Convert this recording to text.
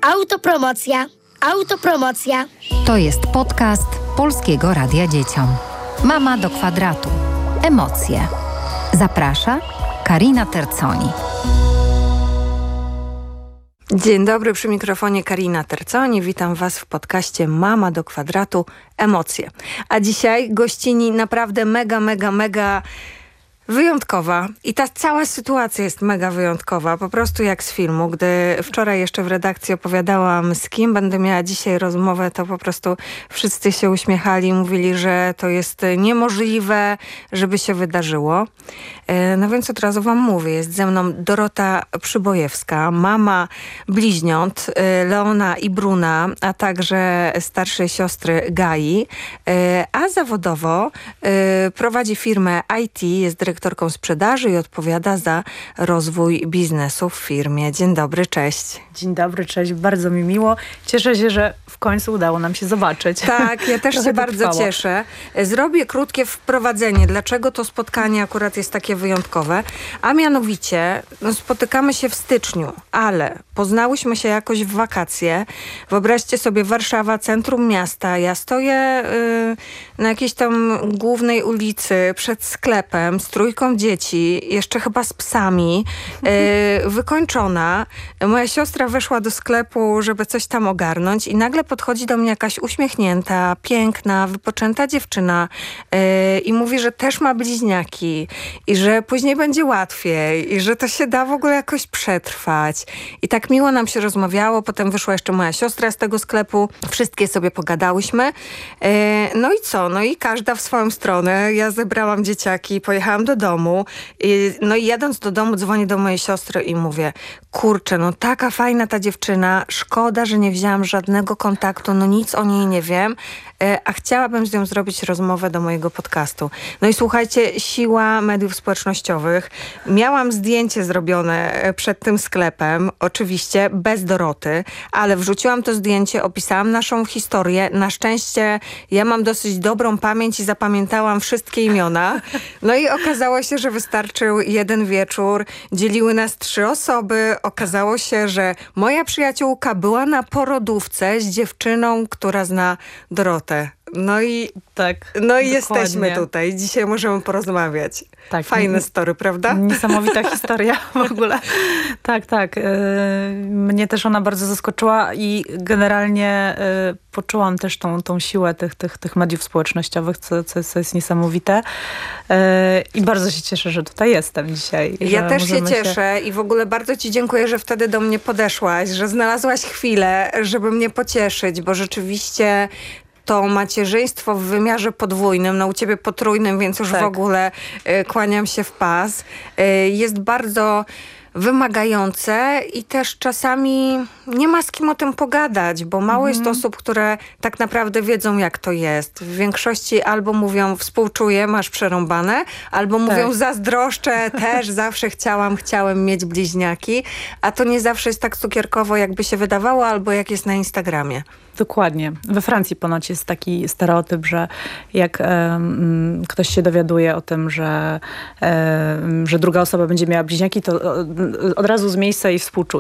Autopromocja. Autopromocja. To jest podcast Polskiego Radia Dzieciom. Mama do kwadratu. Emocje. Zaprasza Karina Terconi. Dzień dobry, przy mikrofonie Karina Terconi. Witam Was w podcaście Mama do kwadratu. Emocje. A dzisiaj gościni naprawdę mega wyjątkowa. I ta cała sytuacja jest mega wyjątkowa. Po prostu jak z filmu. Gdy wczoraj jeszcze w redakcji opowiadałam, z kim będę miała dzisiaj rozmowę, to po prostu wszyscy się uśmiechali. Mówili, że to jest niemożliwe, żeby się wydarzyło. No więc od razu wam mówię. Jest ze mną Dorota Przybojewska, mama bliźniąt Leona i Bruna, a także starszej siostry Gai. A zawodowo prowadzi firmę IT, jest dyrektorką sprzedaży i odpowiada za rozwój biznesu w firmie. Dzień dobry, cześć. Dzień dobry, cześć. Bardzo mi miło. Cieszę się, że w końcu udało nam się zobaczyć. Tak, ja też się bardzo cieszę. Zrobię krótkie wprowadzenie, dlaczego to spotkanie akurat jest takie wyjątkowe. A mianowicie, spotykamy się w styczniu, ale poznałyśmy się jakoś w wakacje. Wyobraźcie sobie, Warszawa, centrum miasta. Ja stoję na jakiejś tam głównej ulicy przed sklepem z trójką dzieci, jeszcze chyba z psami, wykończona. Moja siostra weszła do sklepu, żeby coś tam ogarnąć i nagle podchodzi do mnie jakaś uśmiechnięta, piękna, wypoczęta dziewczyna i mówi, że też ma bliźniaki i że później będzie łatwiej i że to się da w ogóle jakoś przetrwać. I tak miło nam się rozmawiało. Potem wyszła jeszcze moja siostra z tego sklepu. Wszystkie sobie pogadałyśmy. No i co? No i każda w swoją stronę. Ja zebrałam dzieciaki, pojechałam do domu. No i jadąc do domu dzwonię do mojej siostry i mówię, kurczę, no taka fajna ta dziewczyna. Szkoda, że nie wzięłam żadnego kontaktu. No nic o niej nie wiem. A chciałabym z nią zrobić rozmowę do mojego podcastu. No i słuchajcie, siła mediów społecznościowych. Miałam zdjęcie zrobione przed tym sklepem, oczywiście bez Doroty, ale wrzuciłam to zdjęcie, opisałam naszą historię. Na szczęście ja mam dosyć dobrą pamięć i zapamiętałam wszystkie imiona. No i okazało się, że wystarczył jeden wieczór. Dzieliły nas 3 osoby. Okazało się, że moja przyjaciółka była na porodówce z dziewczyną, która zna Dorotę. No i jesteśmy tutaj. Dzisiaj możemy porozmawiać. Tak, fajne story, prawda? Niesamowita historia w ogóle. Tak. Mnie też ona bardzo zaskoczyła i generalnie poczułam też tą siłę tych mediów społecznościowych, co jest niesamowite. I bardzo się cieszę, że tutaj jestem dzisiaj. Ja też się cieszę i w ogóle bardzo ci dziękuję, że wtedy do mnie podeszłaś, że znalazłaś chwilę, żeby mnie pocieszyć, bo rzeczywiście to macierzyństwo w wymiarze podwójnym, no u ciebie potrójnym, więc już w ogóle kłaniam się w pas. Jest bardzo wymagające i też czasami nie ma z kim o tym pogadać, bo mało jest osób, które tak naprawdę wiedzą, jak to jest. W większości albo mówią współczuję, masz przerąbane, albo mówią zazdroszczę, też zawsze chciałem mieć bliźniaki, a to nie zawsze jest tak cukierkowo, jakby się wydawało, albo jak jest na Instagramie. Dokładnie. We Francji ponoć jest taki stereotyp, że jak ktoś się dowiaduje o tym, że druga osoba będzie miała bliźniaki, to od razu z miejsca jej współczuje.